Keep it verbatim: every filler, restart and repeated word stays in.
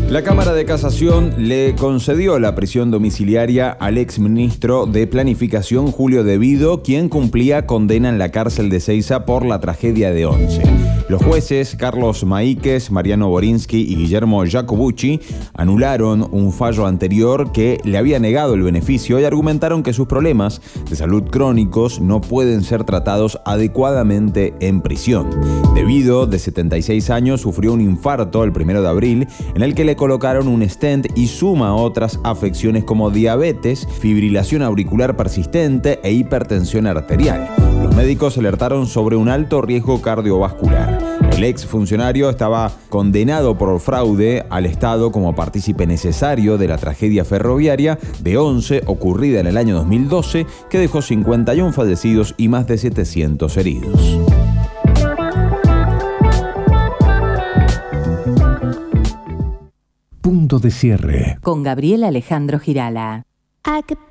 La Cámara de Casación le concedió la prisión domiciliaria al exministro de Planificación Julio De Vido, quien cumplía condena en la cárcel de Seiza por la tragedia de Once. Los jueces Carlos Maíquez, Mariano Borinsky y Guillermo Jacobucci anularon un fallo anterior que le había negado el beneficio y argumentaron que sus problemas de salud crónicos no pueden ser tratados adecuadamente en prisión. De Vido, de setenta y seis años, sufrió un infarto el primero de abril en el que le colocaron un stent y suma otras afecciones como diabetes, fibrilación auricular persistente e hipertensión arterial. Los médicos alertaron sobre un alto riesgo cardiovascular. El exfuncionario estaba condenado por fraude al Estado como partícipe necesario de la tragedia ferroviaria de Once ocurrida en el año dos mil doce, que dejó cincuenta y uno fallecidos y más de setecientos heridos. Punto de cierre. Con Gabriel Alejandro Girala.